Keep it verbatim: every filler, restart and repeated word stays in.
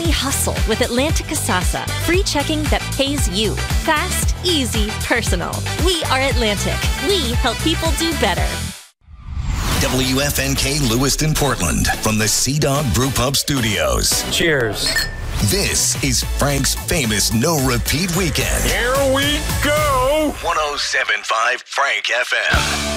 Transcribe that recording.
money hustle with Atlantic Kasasa. Free checking that pays you. Fast, easy, personal. We are Atlantic. We help people do better. W F N K Lewiston, Portland, from the Sea Dog Brew Pub Studios. Cheers. This is Frank's famous No Repeat Weekend. Here we go. one oh seven point five Frank F M.